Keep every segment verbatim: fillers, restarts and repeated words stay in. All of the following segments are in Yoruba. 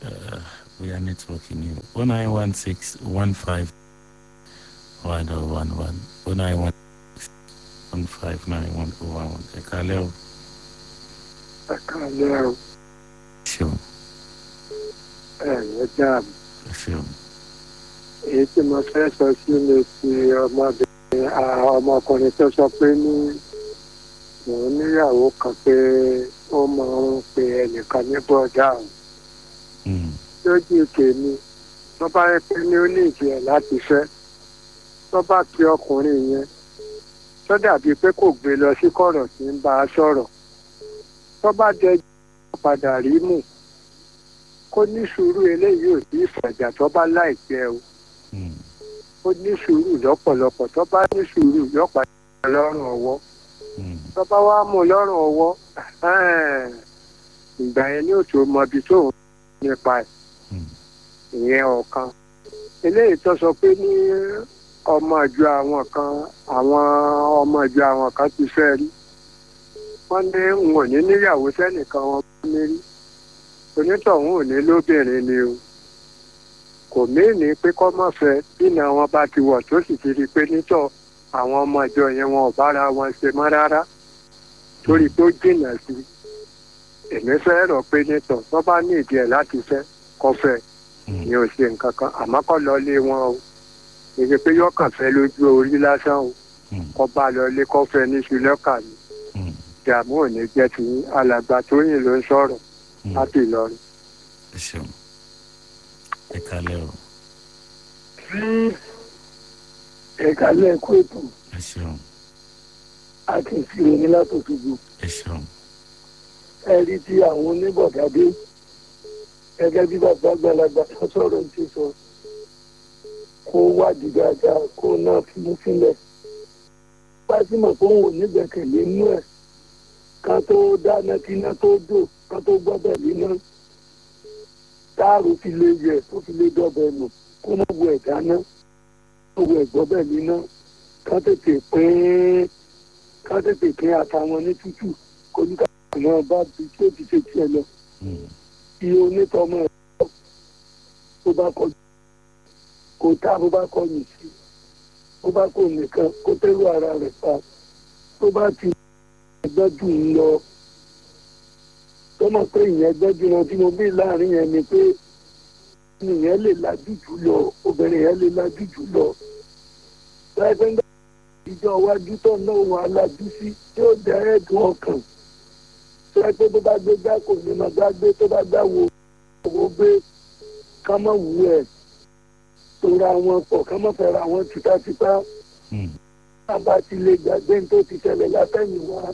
Uh, we are networking you. oh nine one six one five one oh one one. oh nine one six one five nine one oh one one. Ẹ káalẹ́ o. Ẹ káalẹ́ o. Ṣeun. Ẹ ẹ jáàmù. Ṣeun. Èyí tí mo fẹ́ sọ sí ni ti ọmọbìnrin ọmọkùnrin tó sọ pé ní òun níyàwó kan pé ó máa ń pe ẹnìkan ní bọ́ọ̀dà òun. Lójú tèmi tó bá yẹ pé ní ó ní ìdí ẹ̀ láti fẹ́ tó bá pe ọkùnrin yẹn tó dàbí pé kò gbé lọ sí kọ̀rọ̀ tí ń bá a sọ̀rọ̀ tó bá dẹjú padà rí mù kó ní sùúrù eléyìí ò sí ìfàjà tó bá láìpẹ́ o ó ní sùúrù lọ́pọ̀lọpọ̀ tó bá ní sùúrù yóò padà lọ́rùn ọwọ́ tó bá wá mú lọ́rùn ọwọ́ ìgbà yẹn ní òtún mọ ibi tó ń nípa ẹ̀ ìyẹn ọ̀kan eléyìí tó sọ pé ní ọmọ ìjọ àwọn kan àwọn ọmọ ìjọ àwọn kan ti fẹ́ rí wọ́n ní n ò ní níyàwó sẹ́nìkan wọn bá mi rí onítọ̀hún ò ní lóbìnrin ni o kò méèní pé kọ́ mọ̀ fẹ́ bínà wọn bá ti wọ̀ tó sì ti rí pé nítọ̀ àwọn ọmọ ìjọ yẹn wọn ò bára wọn ṣe mọ́ rárá torí pé ó jìnnà sí èmi fẹ́ rọ̀ pé nítọ̀ tó bá ní ìdí ẹ̀ láti fẹ́ kọ́ fẹ́ ni ò ṣe nǹkan kan àmọ́ kọ́ lọ lé wọn o èyí pé yọkàn fẹ́ lójú orí lásán o kọ́ bá lọ lé kọ́ fẹ́ níṣu lọ́kà ni ìdààmú ò ní jẹ́ ti alàgbà Tóyìn ló ń sọ̀rọ̀ láti Ìlọrin. Ẹ ṣeun. Ẹ káalẹ́ o. Ẹ káalẹ́ kú ètò Ẹ ṣeun. àti ìṣirò ní látòṣogbo. Ẹ ṣeun. Ẹ rí ti àwọn oníbọ̀dádé gẹ́gẹ́ bí bàbá àgbàlagbà tó sọ̀rọ̀ ti sọ kó wádìí dáadáa kó náà fi mú sílẹ̀. Pásímọ̀ tó ń wò nígbẹ̀kẹ̀lé inú ẹ̀ ká tó dáná kí iná tó dò ká tó gbọ́dọ̀ níná táàrù fi lè yẹ tó fi lè dọ́bẹ̀ nù kó mọ̀ wọ ẹ̀ dáná kó wọ ẹ̀ gbọ́bẹ̀ níná ká tètè pín ká tètè pín àtàwọn ní tútù kó ní káàkiri náà bá bí tí ó ti ṣe tiẹ̀ lọ. Iye onítọ̀ọ́mọ ẹ̀ tó bá kọjú kò tá bó bá kọyìn sí bó bá kò nìkan kó tẹ́rù ara rẹ̀ pa tó bá ti gbẹ́jù ń lọ tó mọ̀ pé ìyẹn gbẹ́jù lọ tí mo bí láàrin yẹn ni pé ìyẹn lè lajú jù lọ obìnrin yẹn lè lajú jù lọ láìpẹ́ ń gbà ìjọ iwájú tó náà wà lajú sí tí ó dẹ ẹ̀dùn ọkàn tó yẹ pé tó bá gbé gbá kò ní máa gbá gbé tó bá gbá wo owó gbé ká má wù ẹ̀ tó ra wọn pọ̀ ká má fẹ́ ra wọn tipátipá bá ti lè gbàgbé tó ti ṣẹlẹ̀ látẹ̀yìn wá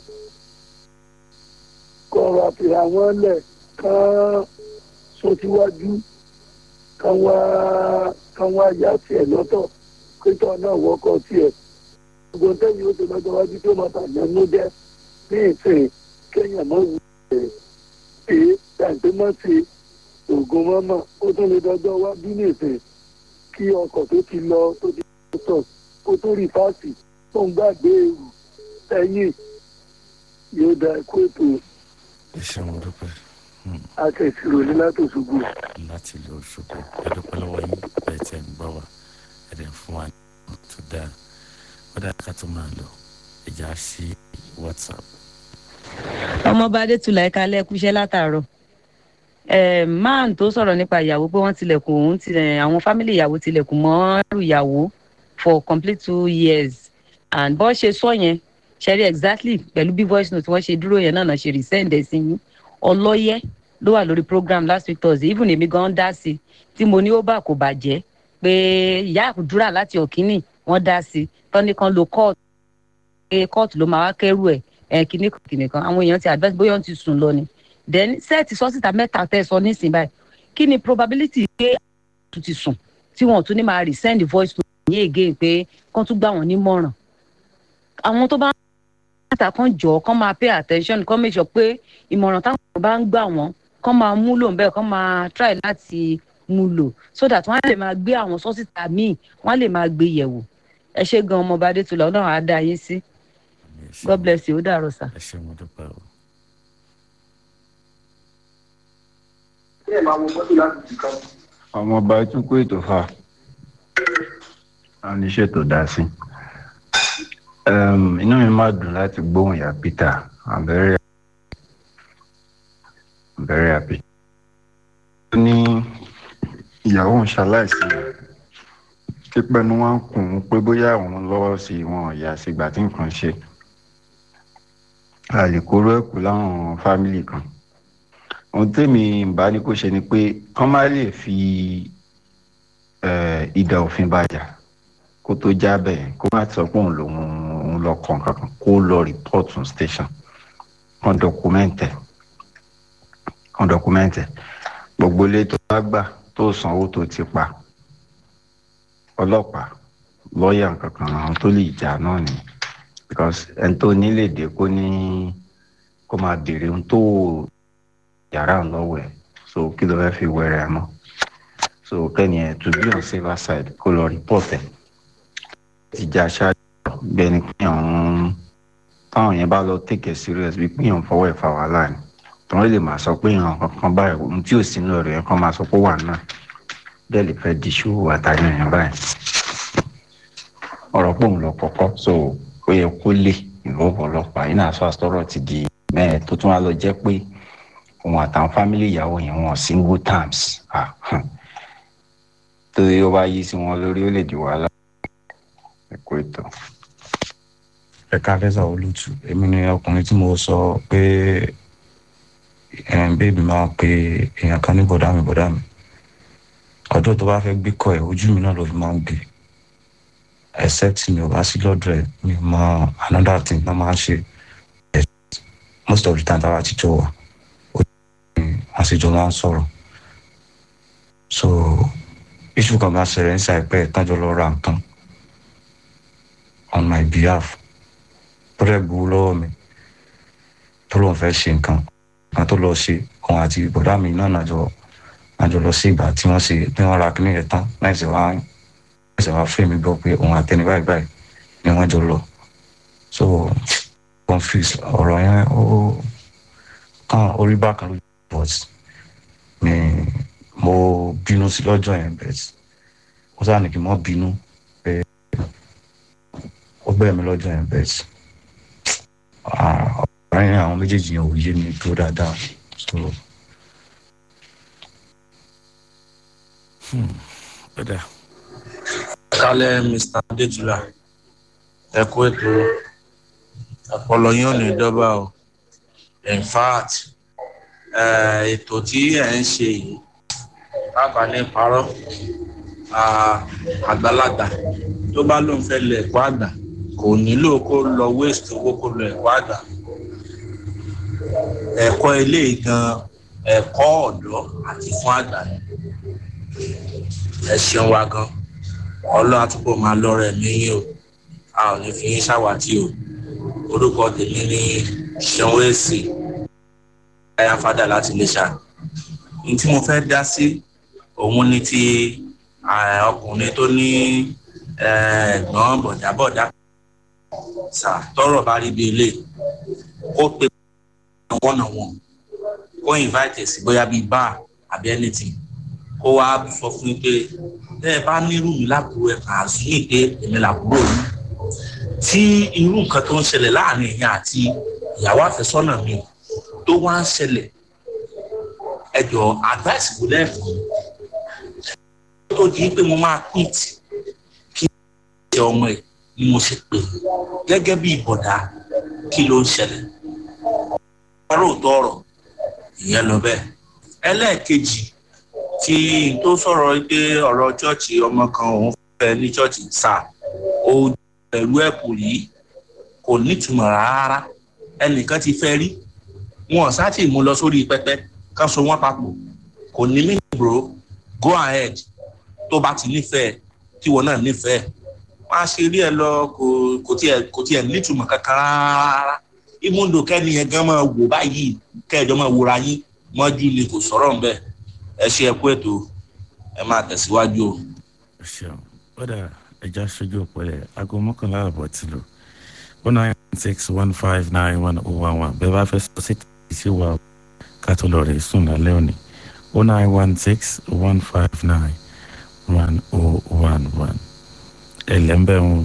kọ̀ọ̀rọ̀ àfihàn wọn lẹ̀ kán sọ síwájú kán wá kán wá yá tiẹ̀ lọ́tọ̀ pétọ́ náà wọ́kọ̀ tiẹ̀ gbogbo tẹ́yìn ó ti lọ́jọ́ wájú tó máa tàyẹ̀ ló jẹ́ ní ìsìn kéèyàn mọ́ wù ẹ̀ pé tàbí mọ́ ti oògùn mọ́mọ́ ó tún lè dọ́jọ́ wájú ní ìsìn kí ọkọ̀ tó ti lọ tó ti tọ̀ kó tó rí fásitì tó ń gbàgbé ewu ẹ̀yìn yóò da ẹ̀kọ́ ètò. Ẹ ṣeun dúpẹ́. Akẹ́sìrò ní látòṣogbo. Láti ilé Òṣogbo ẹ dúpẹ́ lọ́wọ́ yín bẹ́ẹ̀ tẹ̀ ń gbọ́ wa ẹ dẹ̀ fún wa tó dáa ó dáa ká tó máa lọ ẹ̀já sí WhatsApp. Ọmọọba Adétúlà ẹ̀ka lẹ́kúṣẹ́ látàárọ̀ máà tó sọ̀rọ̀ nípa ìyàwó pé wọ́n tilẹ̀kùn òun tilẹ̀ àwọn fámìlì ìyàwó tilẹ̀kùn mọ́ ẹrù ìyàwó for complete two years and bó ṣe sọ yẹn ṣe rí exactly pẹ̀lú bí voice note wọ́n ṣe dúró yẹn náà náà ṣe resend ẹ̀ sí yín ọlọ́yẹ ló wà lórí program last week Thursday even èmi gan dá sí tí mo ní ó bà kò bàjẹ́ pé ìyá àdúrà láti ọ̀kínì wọ́n dá sí tọ́ni kan lo court pé court ló máa wá kẹ́rù ẹ̀ ẹ̀ kíní kíní kan àwọn èèyàn ti advance bóyá wọ́n ti sùn lọ ni then sẹ́ẹ̀tì sọ́sìtà mẹ́ta tẹ́ sọ nísìnyí báyìí kí ni probability pé àtúntò ti sùn tí wọ́n tún ní máa resend voice note yé again pé kán tún gbà wọ́n nímọ̀ràn àwọn tó bá ń bàtà kan jọ kán máa pay attention kán make sure pé ìmọ̀ràn táwọn bá ń gbà wọ́n kán máa múlò bẹ́ẹ̀ kán máa try láti múlò so that wọ́n á lè máa gbé àwọn sọ́sìtà míì wọ́n á lè máa gbé yẹ̀wò ẹ ṣé gan ọmọọba Adétúlà Ọlọ́run á dá yín sí God bless you ó dàárọ̀ sà. Ẹ ṣé mo dúpẹ́ o. ẹ máa wọ mọ́tò láti jù kan. ọmọ ọba tún kó ètò fa a ní ṣètò dá sí. inú mi máa dùn láti gbóhùn ìyá Peter. I'm very I'm very happy. ó ní ìyàwó ń ṣaláìsí pípẹ́ ni wọ́n ń kùn ún pé bóyá àwọn lọ́wọ́ sí wọn ìyá sígbà tí nǹkan ṣe àlèkóró ẹ̀kú láwọn fámìlì kan. ohun tèmi ń bá ní kó ṣe ni pé kán má lè fi ìdà òfin bàjà kó tó jábẹ̀ kó má sọ pé òun lòun òun lọ kàn kankan kó lọ rìpọ́ọ̀tù station kan dọkumẹ́ǹtẹ̀ kan dọkumẹ́ǹtẹ̀ gbogbo ilé tó bá gbà tó sanwó tó ti pa ọlọ́pàá lọ́ọ̀yà kankan àwọn tó lè jà náà ni because ẹni tó nílé dé kó ní kó máa béèrè ohun tó yàrá lọ́wọ́ ẹ̀ so kí ló fẹ́ fi wẹ̀rẹ̀ mọ́ so kẹ́ni ẹ̀ to be on safer side kó lọ report ẹ̀ ti jà ṣáájú bẹ́ẹ̀ ni pé àwọn táwọn yẹn bá lọ take it serious bí pé èèyàn fọwọ́ ẹ̀ fà wàhálà ni tọ́wọ́n lè máa sọ pé èèyàn kankan báyìí ohun tí ò sí nínú ọ̀rọ̀ yẹn kan máa sọ pé wà náà bẹ́ẹ̀ lè fẹ́ di ṣòwò àtàyàn yẹn báyìí ọ̀rọ̀ pé òun lọ kọ́kọ́ so ó yẹ kó lè ìlọ́wọ́ ọlọ́pàá yìí náà sọ àsọ̀rọ̀ ti di mẹ́ẹ̀ tó tún wá lọ jẹ́ pé òun àtàwọn fámìlì ìyàwó yẹn wọn single terms torí ó bá yí sí wọn lórí ó lè di wàhálà ẹ̀kọ́ ètò. ẹ̀ka lẹ́sà olùtù èmi ni ọkùnrin tí mo sọ pé bébì máa pe èèyàn kan ní bọ̀dá mi bọ̀dá mi ọjọ́ tó bá fẹ́ gbé kọ́ ẹ̀ ojú mi náà ló fi máa ń gbé except mi ò bá sí lọ́dọ̀ ẹ̀ mi mọ another thing náà máa ń ṣe most of the time táwa ti jọ wà a sì jọ máa ń sọ̀rọ̀ so issue kan bá ṣẹlẹ̀ ní sàìpẹ́ tájọ lọ ra nǹkan on my behalf tó rẹ̀ gbowó lọ́wọ́ mi tó lóun fẹ́ ṣe nǹkan kan tó lọ ṣe òun àti bọ̀dá mi náà nàjọ nàjọ lọ sí ìgbà tí wọ́n ṣe tí wọ́n ra kíní yẹn tán láì ṣe wá ẹsẹ̀ wá fẹ́ mi gbọ́ pé òun àtẹni báyìí báyìí ni wọ́n jọ lọ so confuse ọ̀rọ̀ yẹn ó kàn orí bákan lójú but mi mo bínú sí lọ́jọ́ yẹn bẹ́ẹ̀ ó sáà ní kí n mọ́ bínú pé ó bẹ̀rẹ̀ mi lọ́jọ́ yẹn bẹ́ẹ̀ ọ̀rọ̀ yẹn àwọn méjèèjì yẹn ò yé mi tó dáadáa so. Ọ̀dà. Kálẹ̀ Mister Adétúlá ẹ kú ètò ọpọlọ yín ò ní dọ́bà o in fact ètò tí ẹ̀ ń ṣe yìí káàbà ní parọ́ àgbàlagbà tó bá lóun fẹ́ lọ ẹ̀kọ́ àgbà kò nílò kó lọ waste owó kó lọ ẹ̀kọ́ àgbà ẹ̀kọ́ ilé gan ẹ̀kọ́ ọ̀dọ́ àti fún àgbà yẹn ẹ ṣeun wa gan ọlọ́run àtúbọ̀ máa lọ́rọ̀ ẹ̀mí yín o a ò ní fi yín ṣàwátì o orúkọ tèmi ní ṣeun èsì ẹ̀yà fada láti lè ṣá ní tí mo fẹ́ dá sí òun ní ti ọkùnrin tó ní ẹ̀gbọ́n bọ̀dábọ̀dá sà tọrọ bá rí bí ilé ó pe wọ́n náà wọ́n kó invite sí bóyá bíi bar àbí anything kó wá sọ fún mi pé bẹ́ẹ̀ bá nírú mi lábúrò ẹ̀ kà á sí ní pé èmi làbúrò mi tí irú nǹkan tó ń ṣẹlẹ̀ láàrin èèyàn àti ìyàwó àfẹ́sọ́nà mi tó wá ń ṣẹlẹ̀ ẹjọ́ advice kò lẹ́ẹ̀fọ́ tó di pé mo máa quit kí n ṣe ọmọ ẹ̀ ni mo ṣe pè gẹ́gẹ́ bí ìbọ̀dá kí ló ń ṣẹlẹ̀ ọ̀rọ̀ òótọ́ ọ̀rọ̀ ìyẹn lọ bẹ́ẹ̀ ẹlẹ́ẹ̀kejì tí tó sọ̀rọ̀ pé ọ̀rọ̀ chọ́ọ̀chì ọmọ kan òun fẹ́ ní chọ́ọ̀chì sá ó pẹ̀lú ẹ̀kú yìí kò nítumọ̀ rárá ẹnìkan ti fẹ́ rí wọn sáàtì mú lọ sórí pẹpẹ kan so wọn papọ̀ kò ní mí bro go ahead tó bá ti nífẹ̀ẹ́ tí wọn náà nífẹ̀ẹ́ wọn á ṣe rí ẹ lọ kò kò tiẹ̀ kò tiẹ̀ nítumọ̀ kankan rárá ìmúndò kẹ́ni yẹn gan máa wò báyìí kẹ́ẹ̀jọ́ máa wòra yín mọ́jú ni kò sọ̀rọ̀ ńbẹ̀ ẹ ṣe ẹ̀kú ètò ẹ máa tẹ̀síwájú o. ṣeun ọ̀dà ẹja ṣojú òpẹlẹ aago mọ́kànlá àbọ̀ ti lò one nine six one five nine one oh one one bẹ́ẹ̀ bá fẹ́ sọ sí tàbí sí wa ká tó lọ rè sùn lálẹ́ òní oh nine one six one five nine one oh one one. ẹlẹ́mbẹ̀ ń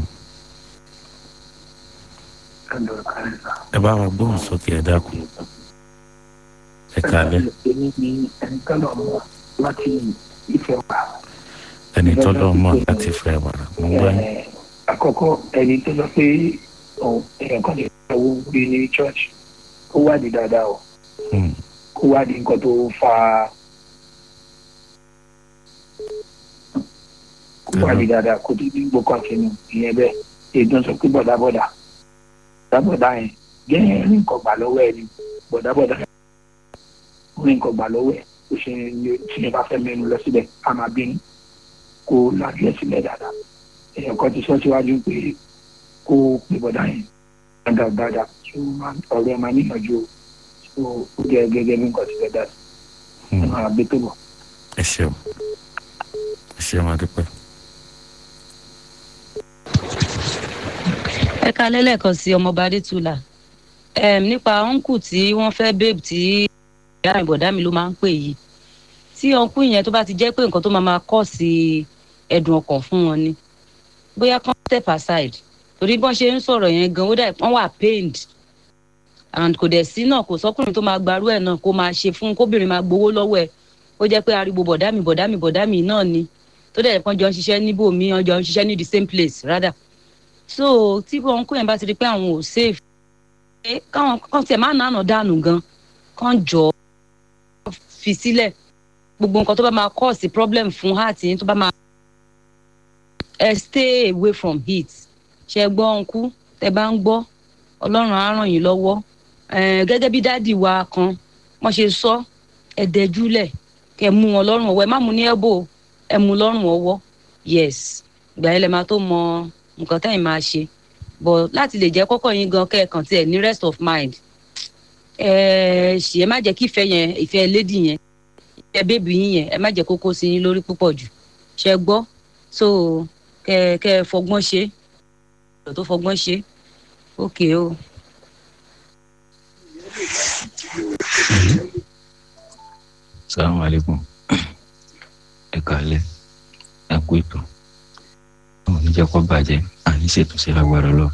ẹ bá wa gbóhùn sókè ẹ dákun ẹ kálẹ̀. èmi ni ẹni tọ́lọ̀ mọ́ láti ìfẹ́ wà. ẹni tọ́lọ̀ mọ́ láti fẹ́ wà mo ń gbọ́ yín. àkọ́kọ́ ẹni tó sọ pé èèyàn kan lè fẹ́ owó gbé ní church kó wádìí dáadáa o kó wádìí nǹkan tó fa kó wádìí dáadáa kó tó dín gbókàn sínú ìyẹn bẹ́ẹ̀ èyí tó ń sọ pé bọ̀dábọ̀dá bọ̀dábọ̀dá yẹn gẹ́gẹ́ ní nǹkan gbà lọ́wọ́ ẹ ni bọ̀dábọ̀dá ní nǹkan gbà lọ́wọ́ ẹ ó ṣe tí ẹ bá fẹ́ mẹ́nu lọ síbẹ̀ á máa bínú kó láti ẹ̀ sílẹ̀ dáadáa èèyàn kan ti sọ síwájú pé kó pè bọ̀dá yẹn dáadáa tí ọ̀rẹ́ ẹ máa níyànjú ó jẹ́ gẹ́gẹ́ bí nǹkan ti fẹ́ dáa ẹ máa gbé tó bọ̀. ẹ ṣeun ẹ ṣeun adúpẹ́. ẹ kalẹ́ lẹ́ẹ̀kan sí ọmọọba adétúlà nípa ọ̀nkù tí wọ́n fẹ́ babe tí ìyá ìbọ̀dá mi ló máa ń pè yìí tí ọ̀nkù yẹn tó bá ti jẹ́ pé nǹkan tó máa máa kọ́ sí ẹ̀dùn ọkàn fún wọn ni bóyá kan step aside torí bọ́n ṣe ń sọ̀rọ̀ yẹn gan ó dà wọ́n wà pained and kò dẹ̀ sí náà kò sọ́kùnrin tó máa gbarú ẹ̀ náà kó máa ṣe fún kóbìnrin máa gbowó lọ́wọ́ ẹ̀ ó jẹ́ pé ariwo bọ̀dá mi bọ̀dá mi bọ̀dá mi náà ni tó dẹ̀ kan jọ ń ṣiṣẹ́ níbòmí wọn jọ ń ṣiṣẹ́ ní the same place rather so tí wọn kó yẹn bá ti rí pé àwọn ò safe káwọn kan tiẹ̀ máa nànà dànù gan kàn jọ fi sílẹ̀ gbogbo nǹkan tó bá máa cause problem fún heart yín tó bá máa ẹ stay away from heat ṣe gbọ́ ọ̀nkú tẹ bá ń gbọ́ ọlọ́run á ràn yín lọ́wọ́ gẹ́gẹ́ bí dáàdì wa kan wọ́n ṣe sọ ẹ̀ẹ́dẹ́júlẹ̀ kẹ mú wọn lọ́rùn ọwọ́ ẹ má mú ní ẹ̀bò ẹ mú lọ́rùn ọwọ́ yes ìgbà yẹn lẹ máa tó mọ nǹkan tẹ́yìn máa ṣe but láti lè jẹ́ kọ́kọ́ yín gan kẹ́ẹ̀kan tiẹ̀ ní rest of mind ẹ ṣì ẹ má jẹ́ kí ìfẹ́ yẹn ìfẹ́ lady yẹn ìfẹ́ bébì yín yẹn ẹ má jẹ́ kókó sí yín lórí púpọ̀ jù ṣe gbọ́ so kẹ kẹ fọgbọ́n ṣe ọ̀rọ̀ tó fọgbọ́n ṣe ókè o. Assalamu alaikum ẹ kálẹ́ ẹ kú ètò àwọn oníjẹ́ kọ́ bàjẹ́ àní ṣètò sí lágbára lọ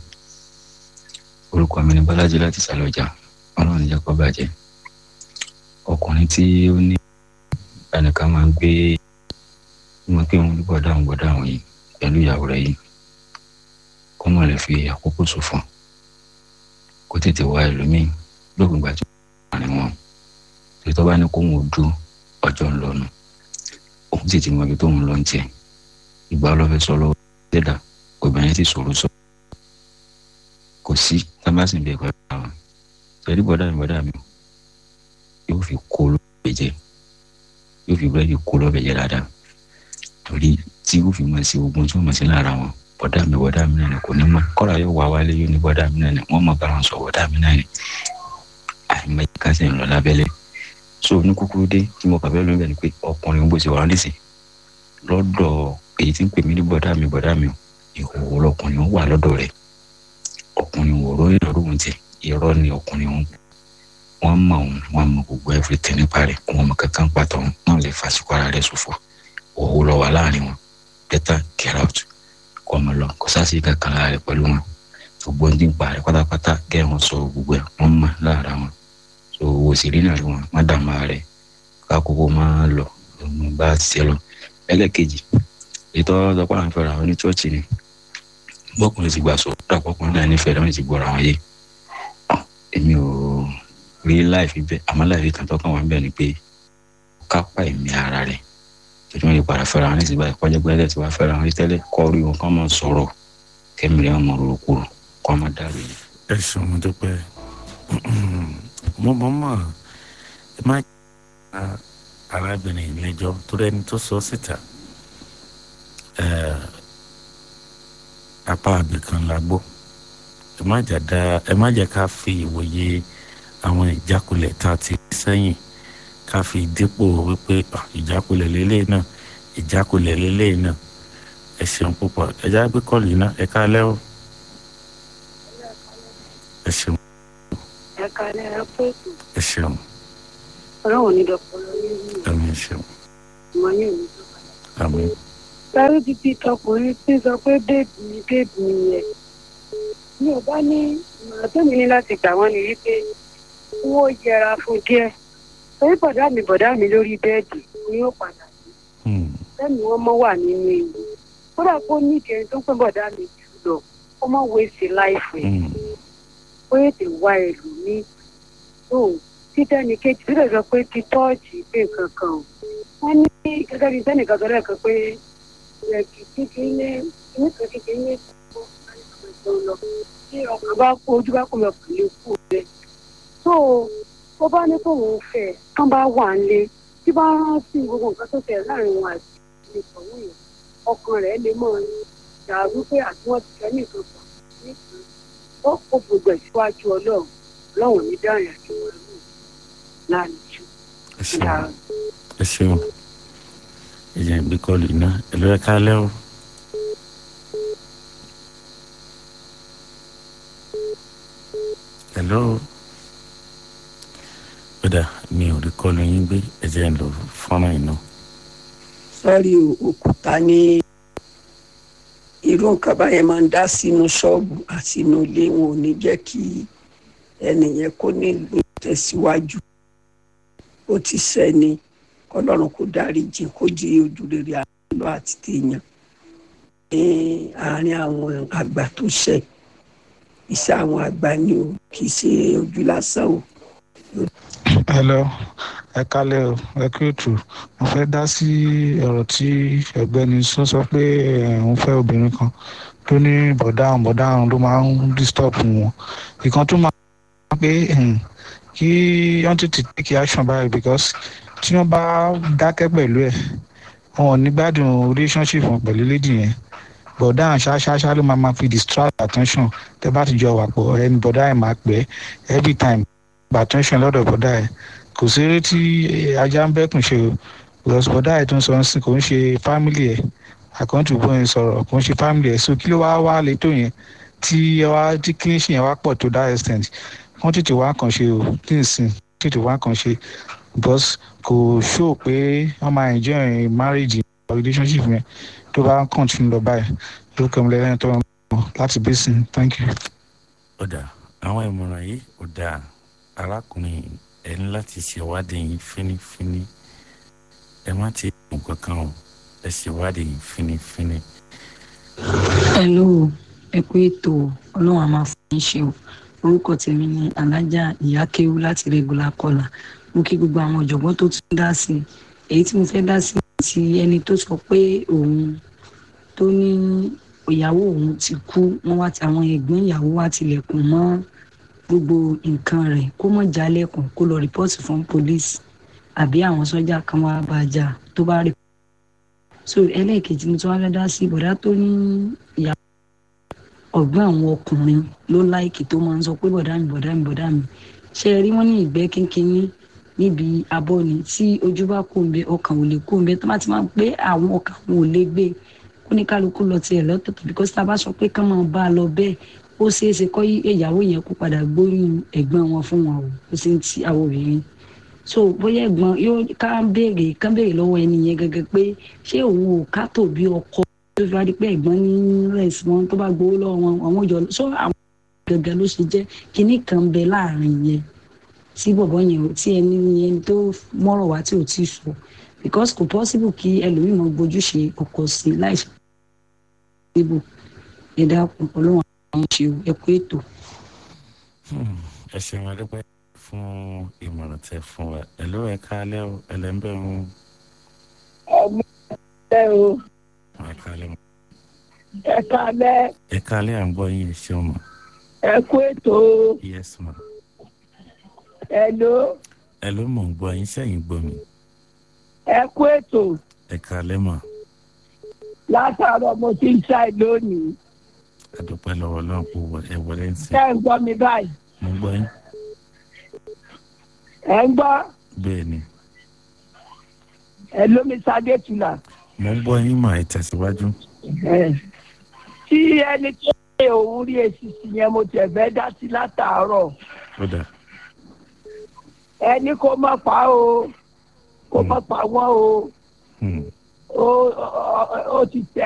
orúkọ mi ní Bọ́lájí láti Sàlọ́jà ọlọ́run oníjẹ́ kọ́ bàjẹ́ ọkùnrin tí ó ní ẹnìkan máa ń gbé wọn pé òun gbọ́dọ̀ àwọn gbọ́dọ̀ àwọn yìí pẹ̀lú ìyàwó rẹ̀ yìí kó mọ̀ lè fi àkókò ṣòfò kó tètè wá ẹlòmíì lóògùn ìgbà tí wọ́n rìn wọn tí tó bá ní kó wọn dú ọjọ́ ń lọ́nu òun sì ti mọ ibi tó ń lọ ń tiẹ̀ ìgbà ọlọ́fẹ́ sọ lọ́wọ́ dẹ́dà obìnrin sì sọ̀rọ̀ sọ kò sí tábàsì ń bẹ pẹ̀lú àwọn pẹ̀lú bọ́dà mi bọ́dà mi yóò fi kó lọ́bẹ̀ jẹ yóò fi búrẹ́dì kó lọ́bẹ̀ jẹ dáadáa torí tí yóò fi mọ̀ sí ogun tí wọ́n mọ̀ sí lára wọn bọ́dà mi bọ́dà mi náà ni kò ní mọ̀ kọ́ra yóò wá wálé yóò ní bọ́dà mi náà ni wọ́n mọ̀ bá wọn sọ bọ́dà mi náà ni àìmọ̀ ìkásẹ̀ ń lọ lábẹ́lẹ̀ so ní kúkúrú dé tí mo kàbẹ́ lóyún bẹ́ẹ̀ ni pé ọkùnrin bó ṣe wà nísìn lọ́dọ̀ èyí tí ń pè mí ní bọ́dà mi bọ́dà mi ìhòòhò lọkùnrin wà lọ́dọ̀ rẹ̀ ọkùnrin wò lórí ìrọ̀rùn òun tiẹ̀ irọ́ ni ọkùnrin òun wọ́n mọ̀ òun wọ́n mọ̀ gbogbo everything nípa rẹ̀ wọ́n mọ̀ kankan pàtó náà lè fàṣíkò ara rẹ̀ ṣòfò òhò lọ wà láàrin wọn better get out kọ́ ọmọ lọ kó sáàsì kankan lára rẹ̀ pẹ̀lú wọn gbogbo ń dín pa rẹ̀ pátápátá gẹ́ wọn sọ gbogbo ẹ̀ wọ́n mọ̀ lára wọn so owó sì rí náà rí wọn má dààmú ara rẹ̀ kákòókò máa lọ ọmọ bá ṣiṣẹ́ lọ ẹlẹ́ẹ̀kejì ètò ọ̀dọ́pọ̀ àwọn fẹ́ra wọn ní chọ́ọ̀chì ni bọ́kùnrin ti gbà sọ dàpọ̀kùnrin náà nífẹ̀ẹ́ lọ́wọ́ ti gbọ́ra wọn yé èmi ò rí láìfi bẹ́ẹ̀ àmọ́ láìfi kan tọ́kàn wọn bẹ́ẹ̀ ni pé kápá ẹ̀mí ara rẹ̀ tòjú wọn lè padà fẹ́ra wọn ní ìsìnbá ìpọ́jọ́ gbẹ́lẹ̀ tí wọ́n fẹ́ra wọn rí tẹ́lẹ̀ kọ́ rí wọn kọ́ mọ̀ sọ̀rọ̀ kẹ́mi rẹ̀ wọn mọ̀ rò kúrò kọ́ mọ̀ dàrú yìí. ẹ ṣeun mo dúpẹ́ mo mọ̀ mọ̀ ẹ má arábìnrin lẹ́jọ́ tó rẹni tó sọ síta apá àbìkan la gbọ́ ẹ má jà dá ẹ má jẹ́ ká fi ìwòye àwọn ìjákulẹ̀ tá a ti sẹ́yìn ká fi dípò wípé ìjákulẹ̀ lélẹ́yìn náà ìjákulẹ̀ lélẹ́yìn náà ẹ ṣeun púpọ̀ ẹ já gbé kọ́ọ̀lù yìí náà ẹ káalẹ́ o ẹ ṣeun. ẹ káalẹ́ ẹ pé ẹ ṣeun. ọlọ́run ní dọ̀pọ̀ lórí. àmì ṣeun wọn yóò ní tó padà. àmì sáré ti fi tọkùnrin tí ń sọ pé bẹ́ẹ̀bù ni bẹ́ẹ̀bù ni yẹn mi ò bá ní ìmọ̀ràn tó mi ní láti gbà wọ́n ni wípé wọ́n yẹra fún díẹ̀ torí bọ̀dá mi bọ̀dá mi lórí bẹ́ẹ̀dì ni yóò padà sí sẹ́ni wọ́n mọ́ wà nínú ewu kódà kó ní ìkẹyìn tó ń pẹ́ bọ̀dá mi jù lọ kó mọ̀ wéṣì láìfẹ́ ó yètè wá ẹlòmíì tó títẹ́ni kejì tó lè sọ pé ti tọ́ọ̀jì pé nǹkan kan o wọ́n ní gẹ́gẹ́ bí sẹ́nìkan sọ lẹ́ẹ̀kan pé ẹ̀kì kékeré nípa kékeré tó lọ tí ọkàn bá kó ojú bá kó lọ pẹ̀lú ikú rẹ̀ tó ó bá ní kó òun fẹ́ kán bá wà ń lé tí bá rántí gbogbo nǹkan tó tẹ̀ láàrin wọn àti ìtọ̀wé yẹn ọkàn rẹ̀ lè mọ̀ dàrú pé àti wọ́n ti fẹ́ nìkan pọ̀ nìkan ó kó gbogbo ẹ̀ síwájú ọlọ́run ọlọ́run ní dáhùn àti wọn lù láàrin jù. ẹ ṣeun ẹ jẹ́ ìgbé kọlù iná ẹ ló yẹ ká lẹ́ o. hello kódà mi ò rí kọlù yín gbé ẹ jẹ́ ń lọ fọ́nrán iná. sọ́rí òkúta ní irú nǹkan báyẹn máa ń dá sínú ṣọ́ọ̀bù àti inú ilé wọn ò ní jẹ́ kí ẹnìyẹn kó nílò tẹ̀síwájú ó ti sẹ́ni kọlọ́run kó dáríjì kó jí ojú rere àlọ́ àti tèèyàn ní àárín àwọn àgbà tó ṣẹ̀ iṣẹ́ àwọn àgbà ni o kì í ṣe ojú lásán o. hello ẹ kálẹ̀ o ẹ kí ètò mo fẹ́ dá sí ọ̀rọ̀ tí ọ̀gbẹ́ni sọ sọ pé òun fẹ́ obìnrin kan tó ní bọ̀dáhùn bọ̀dáhùn ló máa ń disturb wọn ìkan tó máa ń pé kí wọ́n tètè take action báyìí because tí wọ́n bá dákẹ́ pẹ̀lú ẹ̀ wọn ò ní gbádùn relationship wọn pẹ̀lú lady yẹn bọ̀dáhùn ṣáṣáṣá ló máa máa fi distract attention tẹ́ bá ti jọ wà pọ̀ ẹni bọ̀dá ẹ̀ máa pẹ́ every time gba attention lọ́dọ̀ bọ̀dá ẹ̀ kò sí eré tí ajá ń bẹ́kùn ṣe o because bọ̀dá ẹ̀ tó ń sọ ń sìn kò ń ṣe family ẹ̀ àkọ́ntù bóyá sọ̀rọ̀ kò ń ṣe family ẹ̀ so kí ló wá wá létò yẹn tí ẹ wá tí clinician yẹn wá pọ̀ tó that extent wọ́n tètè wá kàn ṣe o tí ń sìn tètè wá kàn ṣe because kò show pé wọ́n máa enjoy marriage or relationship yẹn tó bá continue lọ báyìí ló kàn mí lẹ́yìn tó ń bọ̀ láti basin thank you. ọ̀dà àwọn ìmọ̀ràn yìí ò dáa arákùnrin ẹ ní láti ṣèwádìí yín fínífíní ẹ má ti mú kankan o ẹ ṣèwádìí yín fínífíní. hello ẹ kú ètò ọlọ́run a máa fún yín ṣe o orúkọ tèmi ni alájà ìyákéwú láti regular kọlà mo kí gbogbo àwọn ọ̀jọ̀gbọ́n tó tún dá sí i èyí tí mo fẹ́ dá sí ti ẹni tó sọ pé òun tó ní ìyàwó òun ti kú wọ́n wá ti àwọn ẹ̀gbọ́n ìyàwó wá tilẹ̀kùn mọ́ gbogbo nǹkan rẹ̀ kó mọ̀ jálẹ̀kùn kó lọ rìpọ́ọ̀tì fún pólíìsì àbí àwọn sọ́jà kan wá bá a jà tó bá rí. so ẹlẹ́ẹ̀kejì mo tún wá fẹ́ dá sí bọ̀dá tó ní ìyàwó ọ̀gbọ́n àwọn ọkùnrin ló láìkì tó máa ń sọ pé bọ̀dá mi bọ̀dá mi bọ̀dá mi ṣe rí wọ́n ní ìgbẹ́ kínkínní níbi abọ́ ni tí ojú bá kó ń bẹ ọkàn ò lè kó ń bẹ tó bá ti máa pé àwọn ọkàn wọn ò lè gbé kó ní kálukú lọ tiẹ̀ lọ́tọ̀ọ̀tọ̀ because tá a bá sọ pé kán máa bá a lọ bẹ́ẹ̀ ó ṣeé ṣe kọ́ ìyàwó yẹn kó padà gbóyún ẹ̀gbọ́n wọn fún wọn o ó sì ń ti àwọn obìnrin so bóyá ẹ̀gbọ́n yóò ká béèrè ká béèrè lọ́wọ́ ẹni yẹn gẹ́gẹ́ pé ṣé òun ò ká tó bí ọkọ tó fi wá di pé ẹ̀gbọ́n ní rẹ̀sì wọn tó bá gbowó lọ́wọ́ wọn àwọn òjò so àwọn gẹ́gẹ́ ló ṣe jẹ́ kinní kan bẹ láàrin yẹn tí bọ̀bọ̀ yẹn tí ẹni yẹn tó mọ́rọ̀ wá tí ò tí ì sọ because kò possible kí ẹlòmíì mọ gbójú ṣe ọkọ sí láìsí ìbò ẹ̀dá ọlọ́run àwọn ṣe ẹ̀kú ètò. ẹ ṣeun adúpẹ́ fún ìmọ̀ràn tẹ fún wa ẹ ló ẹ káalẹ́ o ẹ lẹ́ ń bẹ̀ ń. ọmọ ẹ o ẹ káalẹ́ mọ́. ẹ káalẹ́. ẹ káalẹ́ à ń gbọ́ yín ẹ ṣeun mọ́. ẹ kú ètò. yes ma. ẹ ló. ẹ ló mọ̀ ń gbọ́ yín sẹ́yìn gbọ́ mi. ẹ kú ètò. ẹ káalẹ́ mọ́. látàárọ̀ mo ti ń ṣàì lónìí. adúpẹ́ lọ́wọ́ náà kó ẹ wọlé ń sìn. ẹ ń gbọ́ mi báyìí. mo ń gbọ́ yín. ẹ ń gbọ́. bẹ́ẹ̀ ni. ẹ lómi sadé tula. mo ń gbọ́ yín mà ẹ tẹ̀síwájú. tí ẹni tó ṣe òun rí èsì sí yẹn mo tẹ̀ fẹ́ dá sí látàárọ̀. ó dà. ẹni kò má pa o kó má pa wọ́n o ó ó ti tẹ